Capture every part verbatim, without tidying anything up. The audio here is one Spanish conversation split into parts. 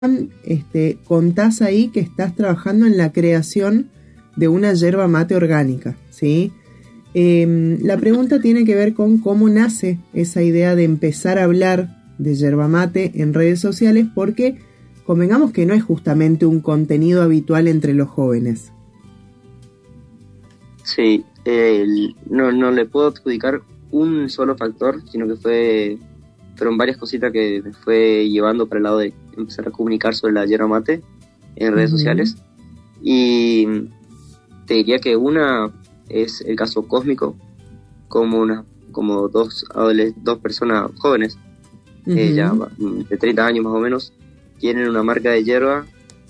este, contás ahí que estás trabajando en la creación de una yerba mate orgánica, ¿sí? Eh, la pregunta tiene que ver con cómo nace esa idea de empezar a hablar de yerba mate en redes sociales, porque convengamos que no es justamente un contenido habitual entre los jóvenes. Sí, eh, no, no le puedo adjudicar un solo factor, sino que fue fueron varias cositas que me fue llevando para el lado de empezar a comunicar sobre la yerba mate en redes uh-huh. sociales. Y te diría que una es el caso Cósmico, como una como dos adoles, dos personas jóvenes, uh-huh. eh, ya de treinta años más o menos, tienen una marca de yerba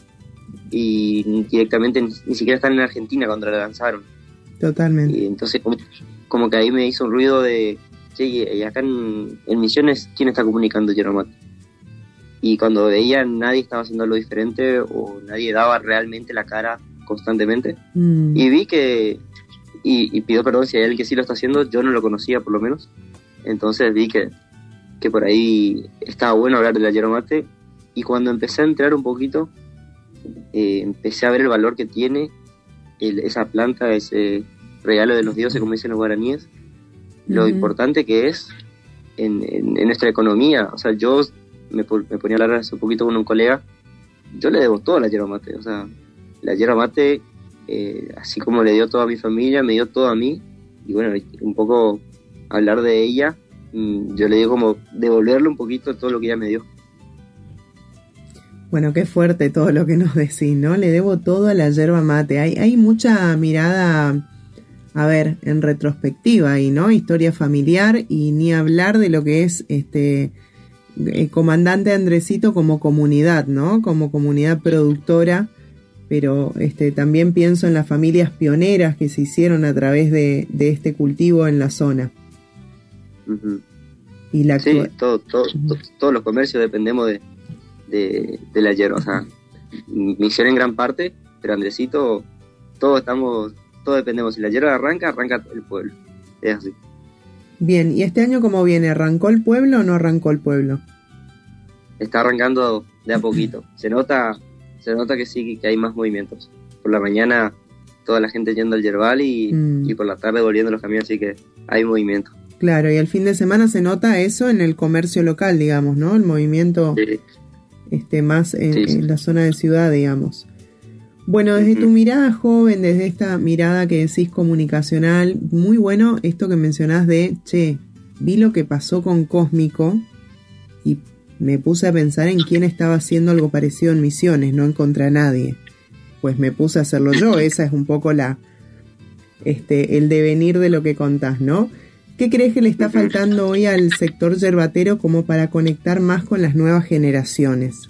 y directamente ni, ni siquiera están en Argentina cuando la lanzaron. Totalmente. Y entonces como, como que ahí me hizo un ruido de, che, y acá en, en Misiones, ¿quién está comunicando yerba mate? Y cuando veía nadie estaba haciendo algo diferente o nadie daba realmente la cara constantemente. Mm. Y vi que, y, y pido perdón si hay alguien que sí lo está haciendo, yo no lo conocía por lo menos. Entonces vi que, que por ahí estaba bueno hablar de la yerba mate. Y cuando empecé a entrar un poquito, eh, empecé a ver el valor que tiene el, esa planta, ese regalo de los dioses, como dicen los guaraníes, uh-huh. lo importante que es en, en, en nuestra economía. O sea, yo me, me ponía a hablar hace un poquito con un colega, yo le debo todo a la yerba mate. O sea, la yerba mate, eh, así como le dio todo a mi familia, me dio todo a mí. Y bueno, un poco hablar de ella, yo le digo como devolverle un poquito todo lo que ella me dio. Bueno, qué fuerte todo lo que nos decís, ¿no? Le debo todo a la yerba mate. Hay, hay mucha mirada, a ver, en retrospectiva ahí, ¿no? Historia familiar, y ni hablar de lo que es este el comandante Andresito como comunidad, ¿no? Como comunidad productora, pero este también pienso en las familias pioneras que se hicieron a través de, de este cultivo en la zona. Uh-huh. Y la sí, todo, todo, uh-huh. to, todos los comercios dependemos de De, de la yerba, o sea, Misión en gran parte, pero Andresito, todos estamos, todos dependemos. Si la yerba arranca, arranca el pueblo. Es así. Bien, ¿y este año cómo viene? ¿Arrancó el pueblo o no arrancó el pueblo? Está arrancando de a poquito. Se nota, se nota que sí, que hay más movimientos. Por la mañana toda la gente yendo al yerbal y, mm. y por la tarde volviendo los camiones, así que hay movimiento. Claro, y el fin de semana se nota eso en el comercio local, digamos, ¿no? El movimiento... Sí. Este, más en, sí, sí. en la zona de ciudad, digamos. Bueno, desde uh-huh. tu mirada joven, desde esta mirada que decís comunicacional, muy bueno esto que mencionás de, che, vi lo que pasó con Cósmico y me puse a pensar en quién estaba haciendo algo parecido en Misiones, no encontré a nadie. Pues me puse a hacerlo yo, esa es un poco la este el devenir de lo que contás, ¿no? ¿Qué crees que le está faltando hoy al sector yerbatero como para conectar más con las nuevas generaciones?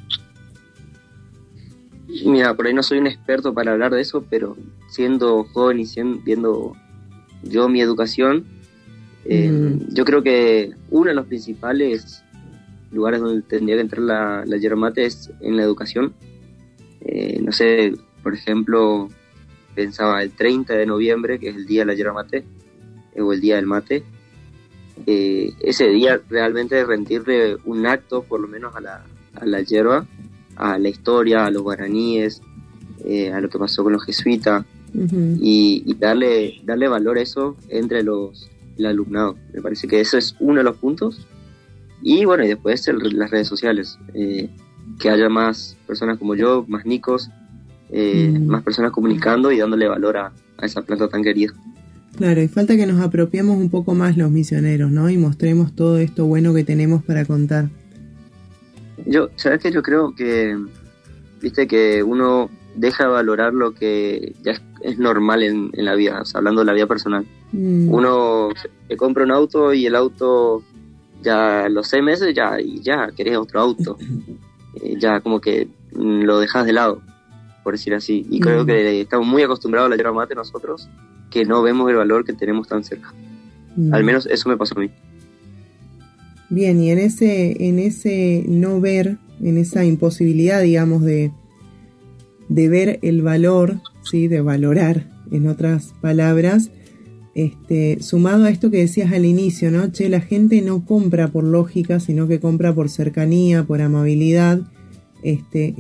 Mira, por ahí no soy un experto para hablar de eso, pero siendo joven y siendo, viendo yo mi educación, eh, mm. yo creo que uno de los principales lugares donde tendría que entrar la, la yerba mate es en la educación. Eh, no sé, por ejemplo, pensaba el treinta de noviembre, que es el día de la yerba mate, eh, o el día del mate. Eh, ese día realmente rendirle un acto por lo menos a la, a la yerba, a la historia, a los guaraníes, eh, a lo que pasó con los jesuitas, uh-huh. y, y darle darle valor a eso entre los el alumnado. Me parece que eso es uno de los puntos. Y bueno, y después el, las redes sociales, eh, que haya más personas como yo, más nicos, eh, uh-huh. más personas comunicando y dándole valor a, a esa planta tan querida. Claro, y falta que nos apropiemos un poco más los misioneros, ¿no? Y mostremos todo esto bueno que tenemos para contar. Yo, ¿sabes qué? Yo creo que, viste, que uno deja de valorar lo que ya es, es normal en, en la vida, o sea, hablando de la vida personal. Mm. Uno se compra un auto y el auto ya a los seis meses ya, y ya querés otro auto. eh, ya como que lo dejas de lado, por decir así. Y mm. creo que estamos muy acostumbrados a la yerba mate nosotros, que no vemos el valor que tenemos tan cerca. Mm. Al menos eso me pasó a mí. Bien, y en ese, en ese no ver, en esa imposibilidad, digamos, de, de ver el valor, ¿sí? De valorar, en otras palabras, este, sumado a esto que decías al inicio, ¿no? Che, la gente no compra por lógica, sino que compra por cercanía, por amabilidad. este